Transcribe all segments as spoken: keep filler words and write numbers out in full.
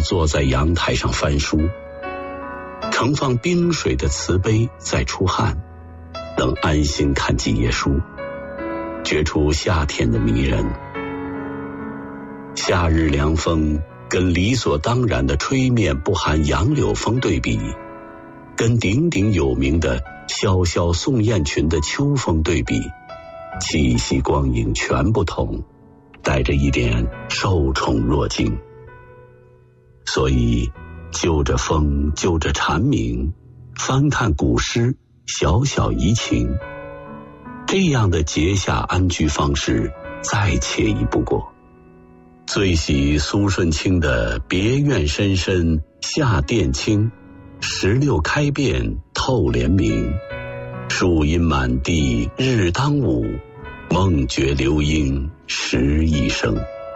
坐在阳台上翻书，盛放冰水的瓷杯在出汗，能安心看几页书，觉出夏天的迷人。夏日凉风跟理所当然的吹面不含杨柳风对比，跟鼎鼎有名的潇潇宋雁群的秋风对比，气息光影全不同，带着一点受宠若惊。所以就着风，就着蝉鸣，翻看古诗，小小怡情，这样的节下安居方式再惬意不过。最喜苏舜钦的别院深深夏殿清，石榴开遍透帘明，树阴满地日当午，梦觉流莺时一声。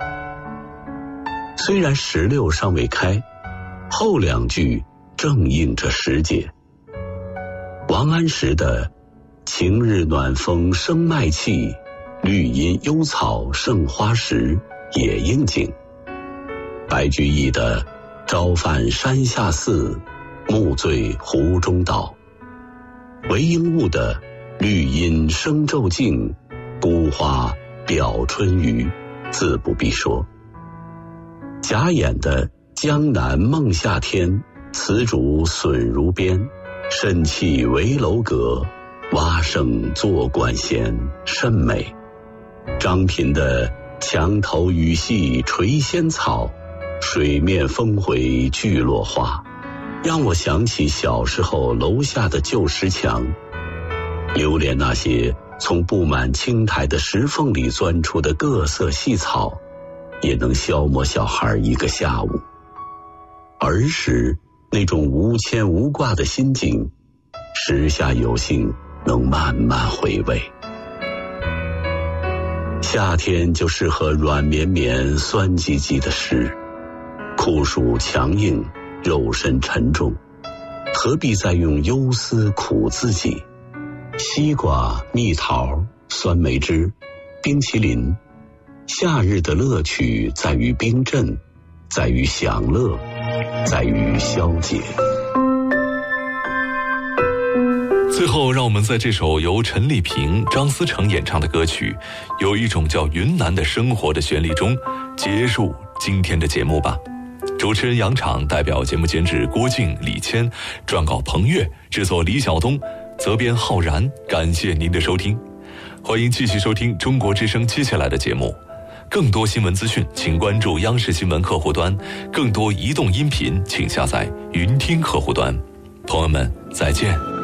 虽然石榴尚未开，后两句正应这时节。王安石的晴日暖风生麦气，绿阴幽草胜花时也应景。白居易的朝泛山下寺，暮醉湖中岛，韦应物的绿阴生昼静，孤花表春余，自不必说。贾演的江南梦夏天，丝竹笋如鞭，甚气围楼阁，蛙声坐管弦，甚美。张品的墙头雨细垂仙草，水面峰回聚落花，让我想起小时候楼下的旧石墙，留恋那些从布满青苔的石缝里钻出的各色细草，也能消磨小孩一个下午。儿时那种无牵无挂的心境，时下有幸能慢慢回味。夏天就适合软绵绵酸唧唧的诗，酷暑强硬，肉身沉重，何必再用忧思苦自己？西瓜、蜜桃、酸梅汁、冰淇淋，夏日的乐趣在于冰镇，在于享乐，在于消解。 最后让我们在这首由陈丽萍、张思成演唱的歌曲《有一种叫云南的生活》的旋律中结束今天的节目吧。主持人杨昶，代表节目监制郭靖、李谦，撰稿彭越，制作李晓东，责编浩然。感谢您的收听，欢迎继续收听中国之声接下来的节目。更多新闻资讯请关注央视新闻客户端，更多移动音频请下载云听客户端。朋友们再见。